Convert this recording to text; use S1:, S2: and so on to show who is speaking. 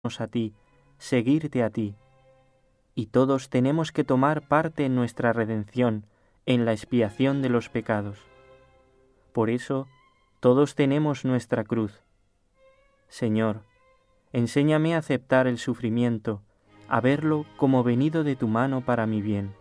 S1: a ti, seguirte a ti. Y todos tenemos que tomar parte en nuestra redención, en la expiación de los pecados. Por eso, todos tenemos nuestra cruz. Señor, enséñame a aceptar el sufrimiento, a verlo como venido de tu mano para mi bien.